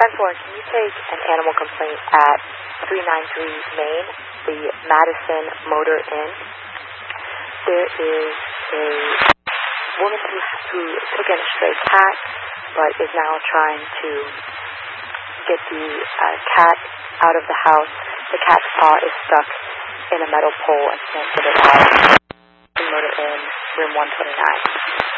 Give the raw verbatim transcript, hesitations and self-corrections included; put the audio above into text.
ten four, can you take an animal complaint at three ninety-three Main, the Madison Motor Inn? There is a woman who, who took in a stray cat, but is now trying to get the uh, cat out of the house. The cat's paw is stuck in a metal pole and can't get it out. Motor Inn, room one twenty-nine.